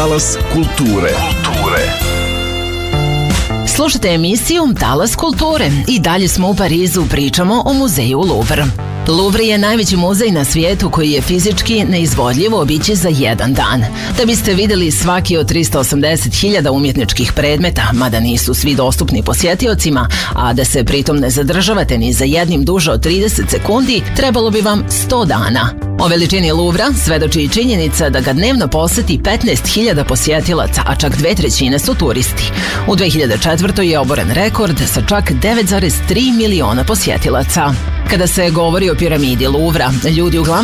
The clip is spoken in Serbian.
Talas kulture. Slušajte emisiju Talas kulture i dalje smo u Parizu, pričamo o muzeju Louvre. Louvre je najveći muzej na svijetu koji je fizički neizvodljivo obići za jedan dan. Da biste vidjeli svaki od 380.000 umjetničkih predmeta, mada nisu svi dostupni posjetiocima, a da se pritom ne zadržavate ni za jednim duže od 30 sekundi, trebalo bi vam 100 dana. O veličini Louvra svedoči i činjenica da ga dnevno poseti 15.000 posjetilaca, a čak 2/3 su turisti. U 2004. je oboren rekord sa čak 9,3 miliona posjetilaca. Kada se govori o piramidi Louvra, ljudi uglavnom